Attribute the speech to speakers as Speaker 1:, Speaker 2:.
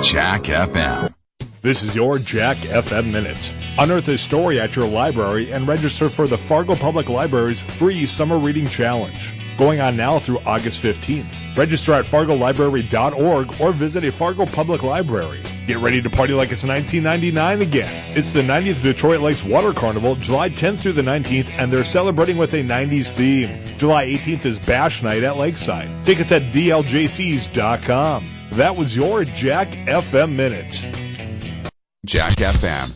Speaker 1: Jack FM.
Speaker 2: This is your Jack FM Minute. Unearth a story at your library and register for the Fargo Public Library's free Summer Reading Challenge. Going on now through August 15th. Register at fargolibrary.org or visit a Fargo Public Library. Get ready to party like it's 1999 again. It's the 90th Detroit Lakes Water Carnival, July 10th through the 19th, and they're celebrating with a 90s theme. July 18th is Bash Night at Lakeside. Tickets at dljcs.com. That was your Jack FM Minute.
Speaker 1: Jack FM.